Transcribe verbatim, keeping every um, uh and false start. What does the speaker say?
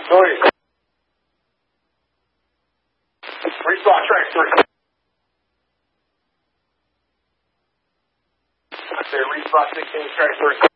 Three. Respot track three. I say respot sixteen track three.